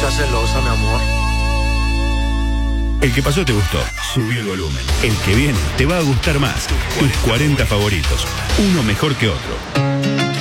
estás celosa, mi amor. El que pasó te gustó, subí el volumen. El que viene te va a gustar más. Tus 40 favoritos, uno mejor que otro.